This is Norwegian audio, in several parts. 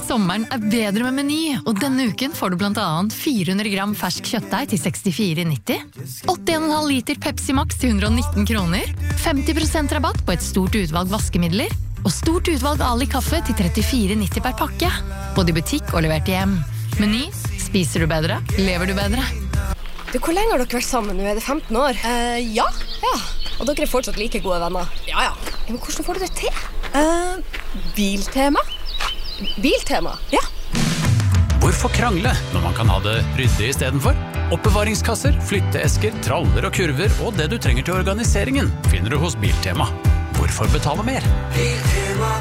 sommeren bedre med Meny, og denne uken får du blant annet 400 gram fersk kjøttdeig til 64,90, 81,5 liter Pepsi Max til 119 kroner, 50% rabatt på et stort utvalg vaskemidler, og stort utvalg Ali kaffe til 34,90 per pakke. Både i butikk og levert hjem. Meny, spiser du bedre, lever du bedre. Du, hvor lenge har dere vært sammen nå? Er det 15 år? Ja. Og dere fortsatt like gode venner? Ja. Men hvordan får du det til? Biltema. Biltema? Ja. Hvorfor krangle når man kan ha det ryddig i stedet for? Oppbevaringskasser, flytteesker, traller og kurver og det du trenger til organiseringen finner du hos Biltema. Hvorfor betale mer? Biltema.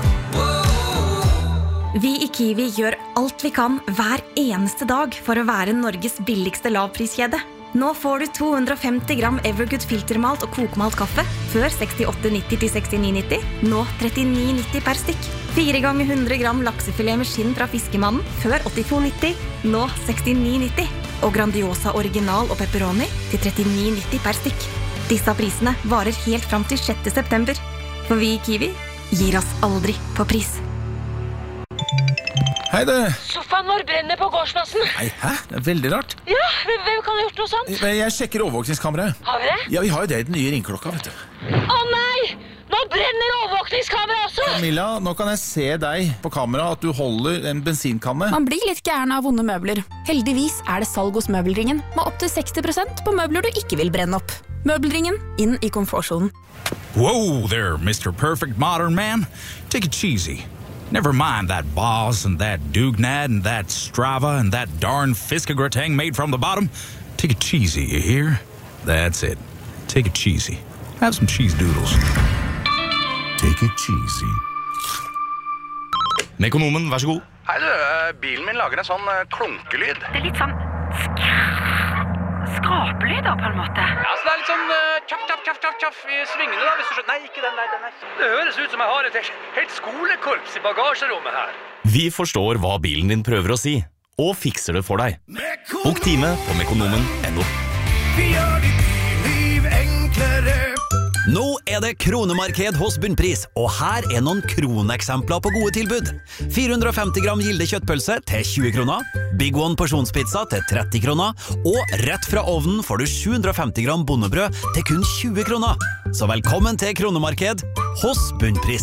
Vi i Kiwi gjør alt vi kan hver eneste dag for å være Norges billigste lavpriskjede. Nå får du 250 gram Evergood filtermalt og kokmalt kaffe før 68,90 til 69,90. Nå 39,90 per stykk. 4 ganger 100 gram laksefilet med skinn fra fiskemannen før 82,90. Nå 69,90. Og Grandiosa original og pepperoni til 39,90 per stykk. Disse prisene varer helt fram til 6. september. For vi i Kiwi gir oss aldri på pris. Hei du. Sofaen vår brenner på gårdsplassen. Nei, hæ? Det er veldig rart. Ja, hvem kan ha gjort noe sånt? Jeg sjekker overvåkningskameraet. Har vi det? Ja, vi har jo det i den nye ringklokka, vet du. Å nei! Nå brenner overvåkningskameraet også! Camilla, nå kan jeg se deg på kamera at du holder en bensinkanne. Man blir litt gæren av vonde møbler. Heldigvis er det salg hos Møbelringen med opp til 60% på møbler du ikke vil brenne opp. Møbelringen, inn i komfortzonen. Whoa there, Mr. Perfect Modern Man. Take it cheesy. Never mind that Boss and that Dugnad and that Strava and that darn Fiskegrateng made from the bottom. Take it cheesy, you hear? That's it. Take it cheesy. Have some cheese doodles. Take it cheesy. Mekonomen, vær så god. Hei du, bilen min lager en sånn klunkelyd. Det er litt sånn skrapelyd da, på en måte. Ja, så det er litt sånn tjaff i svingene da, hvis du skjønner. Nei, ikke den der. Det høres ut som jeg har et helt skolekorps i bagasjerommet her. Vi forstår hva bilen din prøver å si, og fikser det for deg. Bok time på mekonomen.no. Vi gjør ditt liv enklere. Nå er det kronemarked hos Bunnpris, og her er noen kroneksempler på gode tilbud. 450 gram Gilde kjøttpølse til 20 kroner, Big One porsjonspizza til 30 kroner, og rett fra ovnen får du 750 gram bondebrød til kun 20 kroner. Så velkommen til kronemarked hos Bunnpris.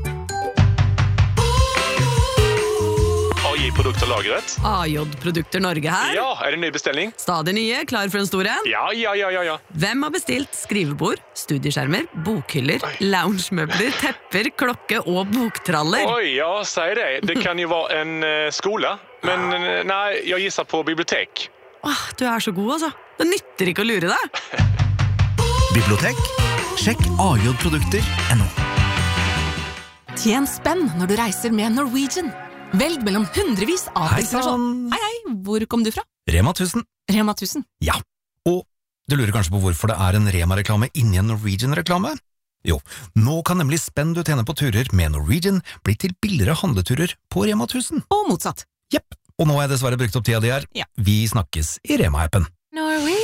AJ-produkter lagret. AJ-produkter Norge her. Ja, er det en ny bestilling? Stadig nye, klar for en stor en? Ja. Hvem har bestilt skrivebord, studieskjermer, bokhyller, loungemøbler, tepper, klokke og boktraller? Oi, ja, sier det. Det kan jo være en skole, men nei, jeg gisser på bibliotek. Du er så god, altså. Det nytter ikke å lure deg. Bibliotek? Sjekk AJ-produkter.no. Tjen spenn når du reiser med Norwegian. Velg mellom hundrevis av destinasjoner. Hei, hvor kom du fra? Rema 1000. Rema 1000? Ja, og du lurer kanskje på hvorfor det er en Rema-reklame inni en Norwegian-reklame? Jo, nå kan nemlig spenn du tjener på turer med Norwegian bli til billigere handleturer på Rema 1000. Og motsatt. Jepp, og nå har jeg dessverre brukt opp tida di her. Ja. Vi snakkes i Rema-appen.